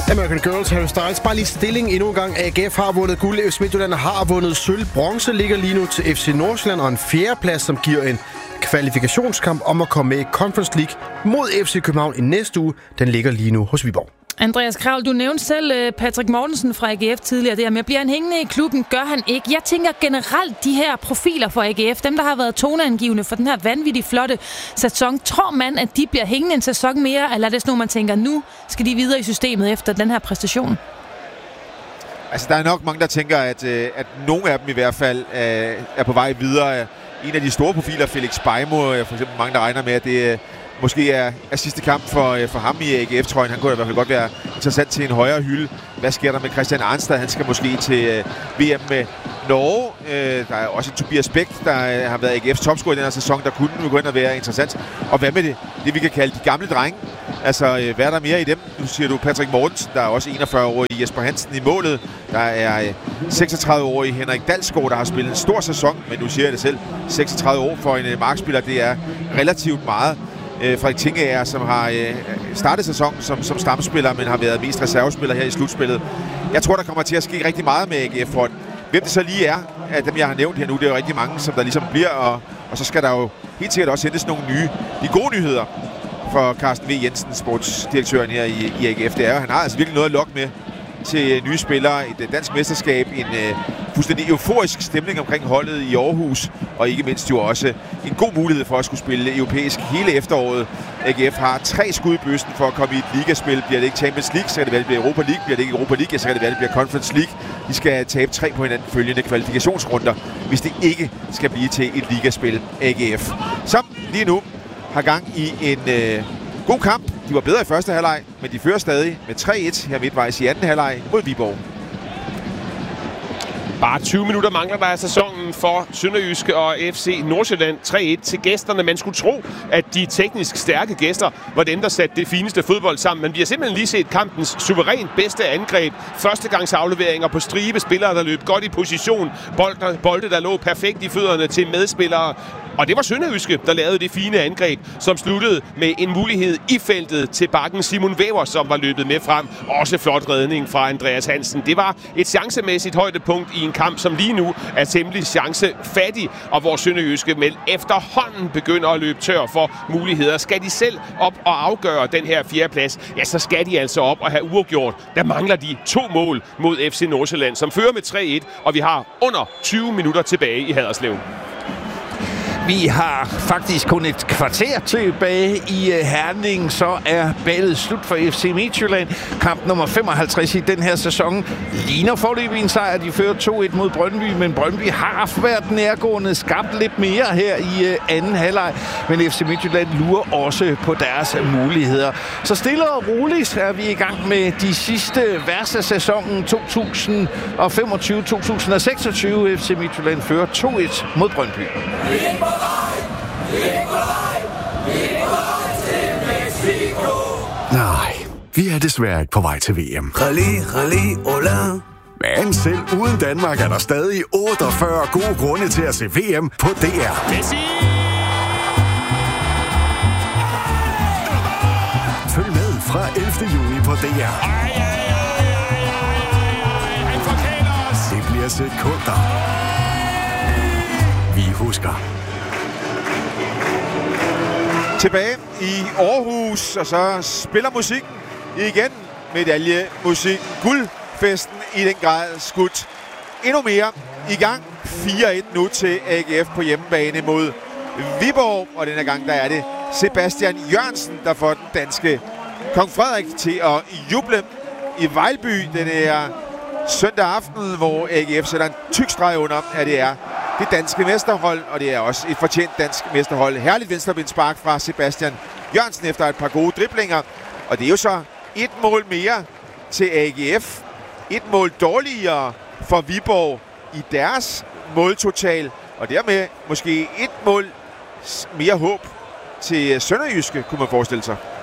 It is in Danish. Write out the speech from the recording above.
American Girls, Harry Styles. Bare lige stilling endnu en gang. AGF har vundet guld. FC Midtjylland har vundet sølv. Bronze ligger lige nu til FC Nordsjælland, og en fjerdeplads, som giver en kvalifikationskamp om at komme med i Conference League mod FC København i næste uge. Den ligger lige nu hos Viborg. Andreas Kravl, du nævnte selv Patrick Mortensen fra AGF tidligere. Det her med, bliver han hængende i klubben? Gør han ikke? Jeg tænker generelt, de her profiler for AGF, dem der har været toneangivende for den her vanvittigt flotte sæson, tror man, at de bliver hængende en sæson mere, eller er det sådan noget, man tænker, nu skal de videre i systemet efter den her præstation? Altså, der er nok mange, der tænker, at nogle af dem i hvert fald er på vej videre. En af de store profiler, Felix Beimo, for eksempel mange, der regner med, at det måske er sidste kamp for ham i AGF-trøjen. Han kunne i hvert fald godt være interessant til en højere hylde. Hvad sker der med Christian Arnstad? Han skal måske til VM med Norge. Der er også Tobias Bæk, der har været AGF's topscorer i den her sæson, der kunne gå ind og være interessant. Og hvad med det vi kan kalde de gamle drenge? Altså, hvad er der mere i dem? Nu siger du Patrick Mortensen, der er også 41-årig Jesper Hansen i målet. Der er 36-årig Henrik Dalsgaard, der har spillet en stor sæson, men nu siger jeg det selv, 36 år for en markspiller, det er relativt meget. Frederik Tingager, som har startet sæsonen som stamspiller, men har været mest reservespiller her i slutspillet. Jeg tror, der kommer til at ske rigtig meget med AGF-front. Hvem det så lige er, af dem jeg har nævnt her nu, det er jo rigtig mange, som der ligesom bliver, og så skal der jo helt sikkert også hentes nogle nye. De gode nyheder for Carsten V. Jensen, sportsdirektøren her i AGF, det er jo, han har altså virkelig noget at lokke med til nye spillere, et dansk mesterskab, en fuldstændig euforisk stemning omkring holdet i Aarhus, og ikke mindst jo også en god mulighed for at skulle spille europæisk hele efteråret. AGF har 3 skud i bøssen for at komme i et ligaspil. Bliver det ikke Champions League, så kan det være, det bliver Europa League. Bliver det ikke Europa League, så kan det være, det bliver Conference League. De skal tabe 3 på hinanden følgende kvalifikationsrunder, hvis det ikke skal blive til et ligaspil AGF. Som lige nu har gang i en god kamp. De var bedre i første halvleg, men de fører stadig med 3-1 her midtvejs i anden halvleg mod Viborg. Bare 20 minutter mangler der af sæsonen for Sønderjyske og FC Nordsjælland. 3-1 til gæsterne. Man skulle tro, at de teknisk stærke gæster var dem, der satte det fineste fodbold sammen. Men vi har simpelthen lige set kampens suverænt bedste angreb. Førstegangsafleveringer på stribe. Spillere, der løb godt i position. Bolde, der lå perfekt i fødderne til medspillere. Og det var Sønderjyske, der lavede det fine angreb, som sluttede med en mulighed i feltet til bakken Simon Væver, som var løbet med frem. Også flot redning fra Andreas Hansen. Det var et chancemæssigt højdepunkt i en kamp, som lige nu er temmelig chancefattig, og hvor Sønderjyske med efterhånden begynder at løbe tør for muligheder. Skal de selv op og afgøre den her fjerdeplads, ja, så skal de altså op og have uafgjort. Der mangler de 2 mål mod FC Nordsjælland, som fører med 3-1, og vi har under 20 minutter tilbage i Haderslev. Vi har faktisk kun et kvarter tilbage i Herning, så er ballet slut for FC Midtjylland. Kamp nummer 55 i den her sæson ligner foreløbig en sejr. De fører 2-1 mod Brøndby, men Brøndby har været nærgående, skabt lidt mere her i anden halvleg. Men FC Midtjylland lurer også på deres muligheder. Så stille og roligt er vi i gang med de sidste vers af sæsonen 2025-2026. FC Midtjylland fører 2-1 mod Brøndby. Nej, vi er desværre ikke på vej til VM. Men selv uden Danmark er der stadig 48 gode grunde til at se VM på DR. Følg med fra 11. juni på DR. Det bliver sekunder. Vi husker. Tilbage i Aarhus, og så spiller musikken igen. Medaljemusik. Guldfesten i den grad skudt endnu mere i gang. 4-1 nu til AGF på hjemmebane mod Viborg. Og denne gang der er det Sebastian Jørgensen, der får den danske Kong Frederik til at juble i Vejlby den her søndag aften, hvor AGF sætter en tyk streg under, at det er det danske mesterhold, og det er også et fortjent dansk mesterhold. Herligt venstrebendspark fra Sebastian Jørgensen efter et par gode driblinger. Og det er jo så 1 mål mere til AGF. 1 mål dårligere for Viborg i deres måltotal. Og dermed måske 1 mål mere håb til Sønderjyske, kunne man forestille sig.